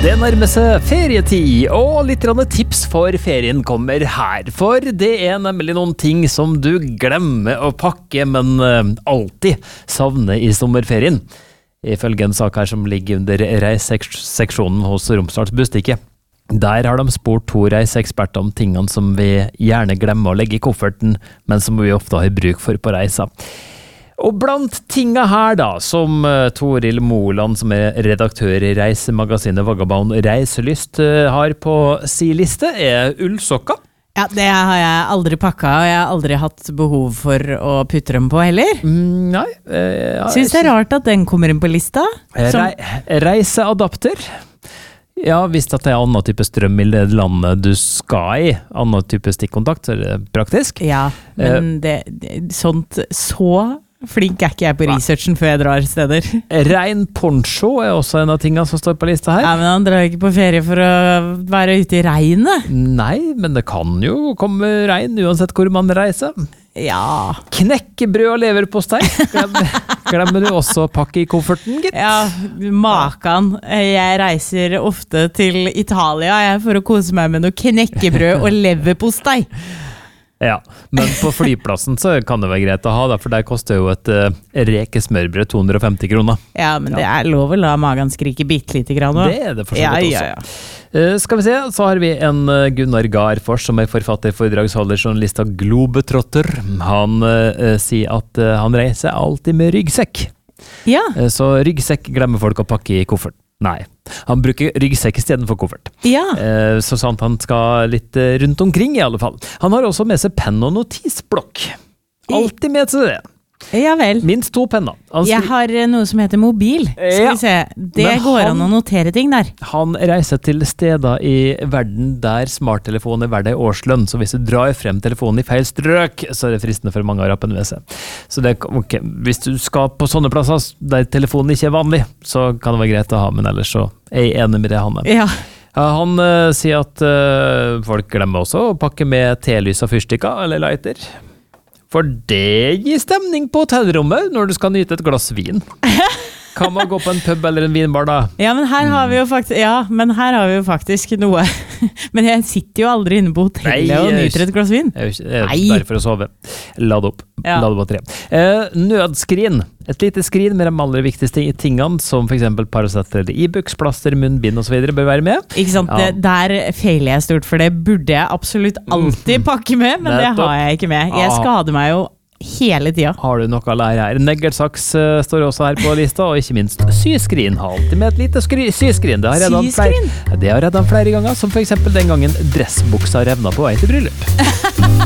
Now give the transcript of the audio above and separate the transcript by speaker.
Speaker 1: Det nærmer seg ferietid, og litt tips for ferien kommer her. For det nemlig noen ting som du glemmer å pakke, men alltid savner i sommerferien. Ifølge en sak her som ligger under reiseseksjonen hos Romsdals Bustikke. Der har de spurt 2 reiseeksperter om tingene som vi gjerne glemmer å legge i kofferten, men som vi ofte har bruk for på reiser. Og blant tinga her da, som Toril Moland, som redaktør i reisemagasinet Vagabond Reiselyst, har på si liste, ullsokker.
Speaker 2: Ja, det har jeg aldri pakket, og jeg har aldri hatt behov for å putte dem på heller.
Speaker 1: Nei.
Speaker 2: Synes det rart at den kommer inn på lista.
Speaker 1: Reiseadapter. Ja, hvis det annen type strøm i det landet du skal i, annen type stikkontakt, så det praktisk.
Speaker 2: Ja, men sånt så flink ikke jeg på researchen før jeg drar steder.
Speaker 1: Rein poncho også en av tingene som står på lista her.
Speaker 2: Ja, men han drar ikke på ferie for å være ute i regnet.
Speaker 1: Nei, men det kan jo komme regn uansett hvor man reiser.
Speaker 2: Ja.
Speaker 1: Knekkebrød og leverpostei. Glemmer du også å pakke i kofferten, gitt?
Speaker 2: Ja, makan. Jeg reiser ofte til Italia for å kose meg med noe knekkebrød og leverpostei.
Speaker 1: Ja, men på flyplassen så kan det være greit å ha, for der koster jo et rekesmørbrød 250 kroner.
Speaker 2: Ja, men det lov å la magen skrike bittelite grann.
Speaker 1: Det det for så vidt også. Skal vi se, så har vi en Gunnar Garfors som forfatter, foredragsholder, journalist og globetrotter. Han sier at han reiser alltid med ryggsekk.
Speaker 2: Ja.
Speaker 1: Så ryggsekk glemmer folk å pakke i koffert. Nei, han bruker ryggsekk i stedet for koffert.
Speaker 2: Ja.
Speaker 1: Så sant han skal litt rundt omkring i alle fall. Han har også med seg penn og notisblokk. Alltid med seg det.
Speaker 2: Ja vel.
Speaker 1: Minst 2 penner.
Speaker 2: Jeg har noe som heter mobil. Skal vi se. Det går an å notere ting der.
Speaker 1: Han reiser til steder i verden der smarttelefonen verdt en årslønn, så hvis du drar frem telefonen i feil strøk, så det fristende for mange å rappe den ved seg. Så hvis du skal på sånne plasser der telefonen ikke vanlig, så kan det være greit å ha, men ellers så jeg enig med det han
Speaker 2: Ja.
Speaker 1: Han sier at folk glemmer også å pakke med telys og fyrstikker eller lighter. For det gir stemning på hotellrommet når du skal nyte et glass vin. Kan man gå på en pub eller en vinbar da?
Speaker 2: Ja, men her har vi jo faktisk noe. Men jeg sitter jo aldri inne på hotellet og nyter et glass vin.
Speaker 1: Jeg der for å sove. Lade opp.
Speaker 2: Ja.
Speaker 1: Lade batteri. Nødskrin. Et lite skrin med de aller viktigste tingene, som for eksempel Paracet eller e-books, plaster, munnbind og så videre, bør være med.
Speaker 2: Ikke sant?
Speaker 1: Ja.
Speaker 2: Der feiler jeg stort, for det burde jeg absolutt alltid pakke med, men det har jeg ikke med. Jeg skader meg jo hele tida.
Speaker 1: Har du noe å lære her? Neglesaks står også her på lista, og ikke minst syskrin. Har alltid med et lite syskrin. Det har reddet flere ganger, som for eksempel den gangen dressbuksa revna på vei til bryllup.